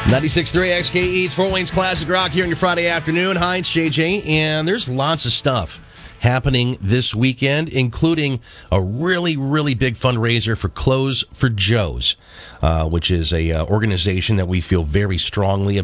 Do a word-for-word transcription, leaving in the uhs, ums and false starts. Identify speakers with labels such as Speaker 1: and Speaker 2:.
Speaker 1: ninety-six point three X K E, it's Fort Wayne's Classic Rock here on your Friday afternoon. Hi, it's J J, and there's lots of stuff happening this weekend, including a really, really big fundraiser for Clothes for Joes, uh, which is a uh, organization that we feel very strongly